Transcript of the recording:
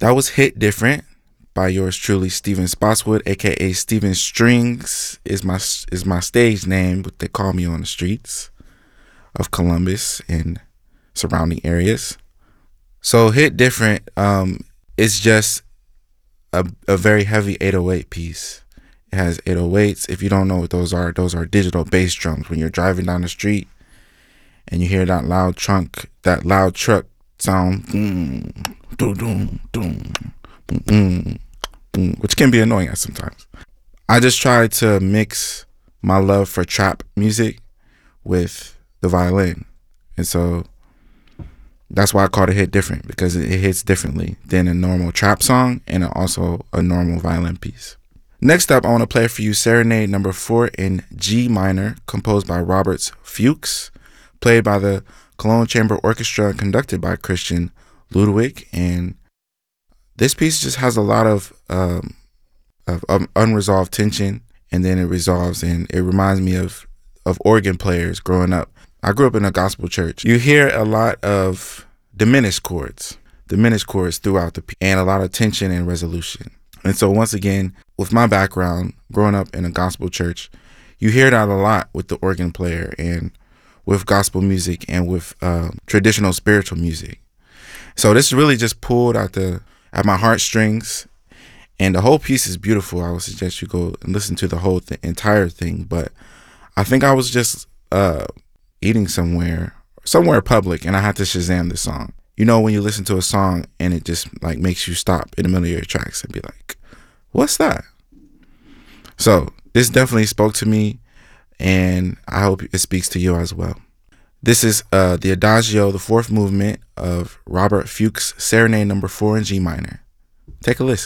That was Hit Different by yours truly, Steven Spotswood, aka Steven Strings is my stage name, but they call me on the streets of Columbus and surrounding areas. So Hit Different is just a very heavy 808 piece. It has 808s. If you don't know what those are digital bass drums. When you're driving down the street and you hear that loud truck sound, which can be annoying at sometimes. I just tried to mix my love for trap music with the violin, and so that's why I called it Hit Different, because it hits differently than a normal trap song and also a normal violin piece. Next up, I want to play for you Serenade number 4 in G minor, composed by Robert Fuchs, played by the Cologne Chamber Orchestra and conducted by Christian Ludwig. And this piece just has a lot of unresolved tension, and then it resolves, and it reminds me of organ players growing up. I grew up in a gospel church. You hear a lot of diminished chords throughout the piece, and a lot of tension and resolution. And so once again, with my background, growing up in a gospel church, you hear that a lot with the organ player and with gospel music and with traditional spiritual music. So this really just pulled at my heartstrings, and the whole piece is beautiful. I would suggest you go and listen to the whole entire thing. But I think I was just eating somewhere public, and I had to Shazam the song. You know, when you listen to a song and it just like makes you stop in the middle of your tracks and be like, what's that? So this definitely spoke to me, and I hope it speaks to you as well. This is the Adagio, the 4th movement of Robert Fuchs' Serenade number 4 in G minor. Take a listen.